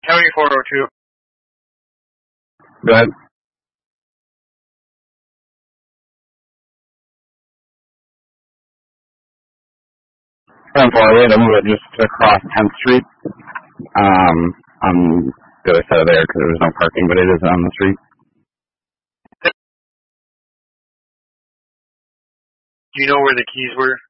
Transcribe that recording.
County 402. Go ahead. I'm just across 10th Street. On the other side of there because there was no parking, but it is on the street. Do you know where the keys were?